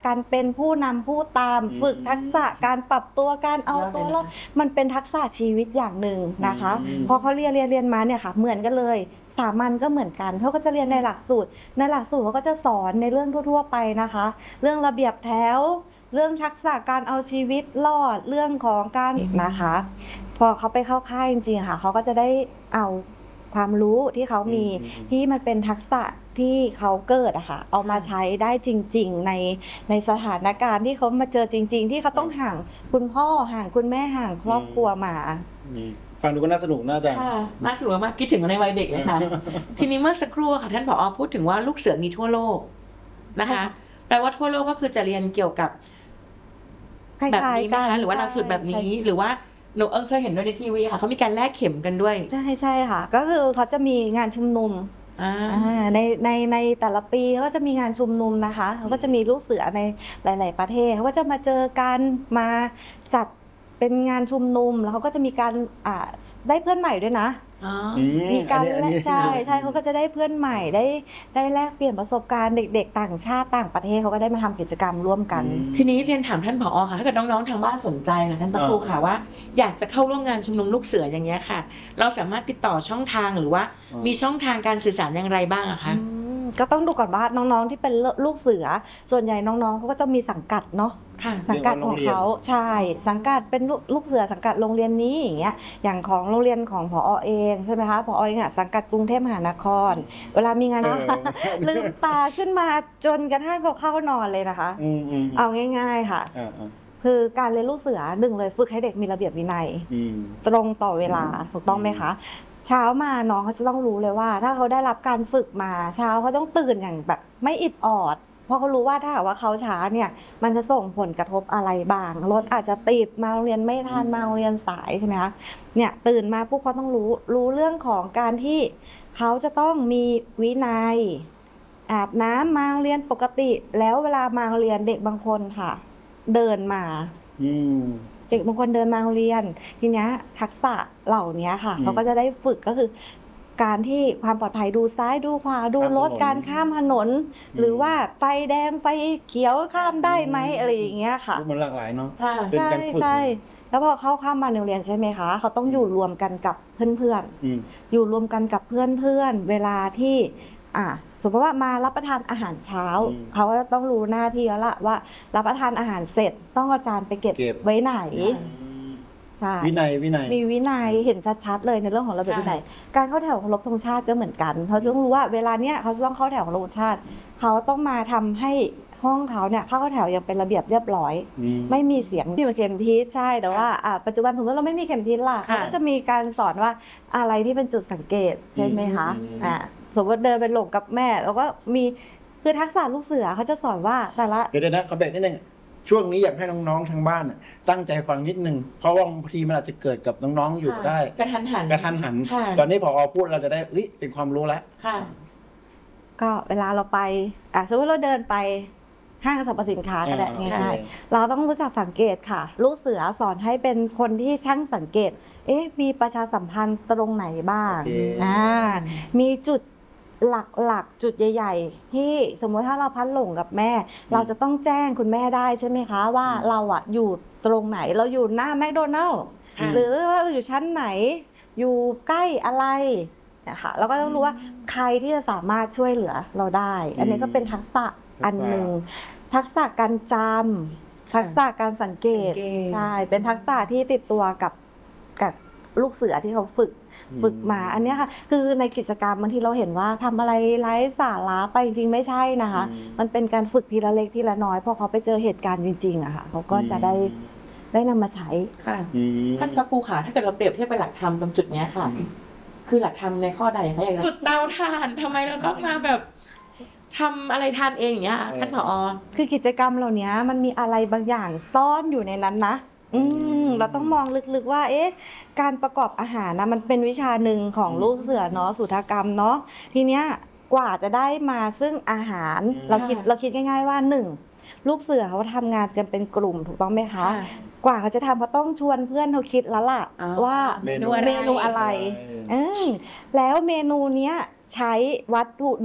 การเป็นผู้นำผู้ตามฝึกทักษะการปรับตัวการเอาตัวรอดมันเป็นทักษะชีวิตอย่างหนึ่งนะคะพอเขาเรียนมาเนี่ยค่ะเหมือนกันเลยสามัญก็เหมือนกันเขาก็จะเรียนในหลักสูตรเขาก็จะสอนในเรื่องทั่วๆไปนะคะเรื่องระเบียบแถวเรื่องทักษะการเอาชีวิตรอดเรื่องของการนะคะพอเขาไปเข้าค่ายจริงๆค่ะเขาก็จะได้เอาความรู้ที่เขามีที่มันเป็นทักษะที่เขาเกิดอะค่ะเอามาใช้ได้จริงๆในสถานการณ์ที่เขามาเจอจริงๆที่เขาต้องห่างคุณพ่อห่างคุณแม่ห่างครอบครัวมาฟังดูก็น่าสนุกน่าจะน่าสนุกมากคิดถึงในวัยเด็กเลยค่ะ ทีนี้เมื่อสักครู่ค่ะท่านผอ.พูดถึงว่าลูกเสือมีทั่วโลกนะคะแปลว่าทั่วโลกก็คือจะเรียนเกี่ยวกับแบบนี้ไหมคะหรือว่าหลักสูตรแบบนี้หรือว่าหนูเคยเห็นด้วยในทีวีค่ะเขามีการแลกเข็มกันด้วยใช่ค่ะก็คือเขาจะมีงานชุมนุมในแต่ละปีเขาก็จะมีงานชุมนุมนะคะเขาก็จะมีลูกเสือในหลายๆประเทศเขาก็จะมาเจอกันมาจัดเป็นงานชุมนุมแล้วเขาก็จะมีการได้เพื่อนใหม่ด้วยนะมีการใช่เขาก็จะได้เพื่อนใหม่ได้แลกเปลี่ยนประสบการณ์เด็กๆต่างชาติต่างประเทศเขาก็ได้มาทำกิจกรรมร่วมกันทีนี้เรียนถามท่านผอ.ค่ะถ้าเกิดน้องๆทางบ้านสนใจค่ะท่านพระครูค่ะว่าอยากจะเข้าร่วมงานชุมนุมลูกเสืออย่างเงี้ยค่ะเราสามารถติดต่อช่องทางหรือว่ามีช่องทางการสื่อสารอย่างไรบ้างอะคะก็ต้องดูก่อนว่าน้องๆที่เป็นลูกเสือส่วนใหญ่น้องๆเขาก็จะมีสังกัดเนาะสังกัดของเขาใช่สังกัดเป็นลูกเสือสังกัดโรงเรียนนี้อย่างเงี้ยอย่างของโรงเรียนของผอ.เองใช่ไหมคะผอ.เองสังกัดกรุงเทพมหานครเวลามีงานลืมตาขึ้นมาจนกระทั่งเขาเข้านอนเลยนะคะเอาง่ายๆค่ะคือการเรียนลูกเสือหนึ่งเลยฝึกให้เด็กมีระเบียบวินัยตรงต่อเวลาถูกต้องไหมคะเช้ามาน้องเขาจะต้องรู้เลยว่าถ้าเขาได้รับการฝึกมาเช้าเขาต้องตื่นอย่างแบบไม่อิดออดเพราะเขารู้ว่าถ้าหากว่าเขาช้าเนี่ยมันจะส่งผลกระทบอะไรบ้างรถอาจจะติดมาโรงเรียนไม่ทันมาโรงเรียนสายใช่ไหมคะเนี่ยตื่นมาปุ๊บเขาต้องรู้เรื่องของการที่เขาจะต้องมีวินัยอาบน้ำมาโรงเรียนปกติแล้วเวลามาโรงเรียนเด็กบางคนค่ะเดินมาเด็กบางคนเดินมาโรงเรียนทีนี้ทักษะเหล่านี้ค่ะเขาก็จะได้ฝึกก็คือการที่ความปลอดภัยดูซ้ายดูขวาดูรถการข้ามถนนหรือว่าไฟแดงไฟเขียวข้ามได้ไหมอะไรอย่างเงี้ยค่ะมันหลากหลายเนาะใช่แล้วพอเข้ามาโรงเรียนใช่ไหมคะเขาต้องอยู่รวมกันกับเพื่อนๆอยู่รวมกันกับเพื่อนเวลาที่สมมติว่ามารับประทานอาหารเช้าเขาก็ต้องรู้หน้าที่แล้วล่ะว่ารับประทานอาหารเสร็จต้องเอาจานไปเก็บไว้ไหนวินัยมีวินัยเห็นชัดๆเลยในเรื่องของระเบียบวินัยการเข้าแถวเคารพธงชาติก็เหมือนกันเขาต้องรู้ว่าเวลาเนี้ยเขาต้องเข้าแถวเคารพธงชาติเขาต้องมาทำให้ห้องเขาเนี่ยเข้าแถวยังเป็นระเบียบเรียบร้อยไม่มีเสียงที่มาเข็มทิศใช่แต่ว่าปัจจุบันสมมติเราไม่มีเข็มทิศล่ะเขาก็จะมีการสอนว่าอะไรที่เป็นจุดสังเกตใช่ไหมคะสมมติเดินไปหลงกับแม่แล้วก็มีคือทักษะลูกเสือเขาจะสอนว่าแต่ละเดี๋ยวนะขอแบ่งนิดนึงช่วงนี้อยากให้น้องๆทางบ้านตั้งใจฟังนิดนึงเพราะว่าบางทีมันอาจจะเกิดกับน้องๆอยู่ได้กระทันหันตอนนี้พอพูดเราจะได้เป็นความรู้แล้วก็เวลาเราไปสมมติเราเดินไปห้างสรรพสินค้าก็ได้ง่ายๆเราต้องรู้จักสังเกตค่ะลูกเสือสอนให้เป็นคนที่ช่างสังเกตมีประชาสัมพันธ์ตรงไหนบ้างมีจุดหลักจุดใหญ่ๆที่สมมติถ้าเราพัดหลงกับแม่เราจะต้องแจ้งคุณแม่ได้ใช่ไหมคะว่าเราอยู่ตรงไหนเราอยู่หน้าแมคโดนัลด์หรือว่าเราอยู่ชั้นไหนอยู่ใกล้อะไรนะคะเราก็ต้องรู้ว่าใครที่จะสามารถช่วยเหลือเราได้อันนี้ก็เป็นทักษะอันหนึ่งทักษะการจำทักษะการสังเกตใช่เป็นทักษะที่ติดตัวกับลูกเสือที่เขาฝึกมาอันนี้ค่ะคือในกิจกรรมบางทีเราเห็นว่าทำอะไรไร้สาระไปจริงๆไม่ใช่นะคะมันเป็นการฝึกทีละเล็กทีละน้อยพอเขาไปเจอเหตุการณ์จริงๆอะค่ะเขาก็จะได้นำมาใช้ค่ะท่านพระครูค่ะถ้าเกิดเราเปรียบเทียบกับหลักธรรมตรงจุดนี้ค่ะคือหลักธรรมในข้อใดคะอย่างจุดเตาถ่านทำไมเราต้องมาแบบทำอะไรทานเองอย่างเงี้ยท่านผอ. คือกิจกรรมเหล่านี้มันมีอะไรบางอย่างซ่อนอยู่ในนั้นนะเราต้องมองลึกๆว่าการประกอบอาหารนะมันเป็นวิชาหนึ่งของลูกเสือเนาะสุทธกรรมเนาะทีเนี้ยกว่าจะได้มาซึ่งอาหารเราคิดง่ายๆว่า1ลูกเสือเขาทำงานกันเป็นกลุ่มถูกต้องไหมคะกว่าเขาจะทำเขาต้องชวนเพื่อนเขาคิดแล้วล่ะว่าเมนูอะไรแล้วเมนูเนี้ยใช้วัตถุดิบ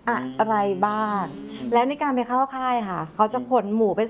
อะไรบ้าง แล้วในการไปเข้าค่ายค่ะ เขาจะขนหมูไป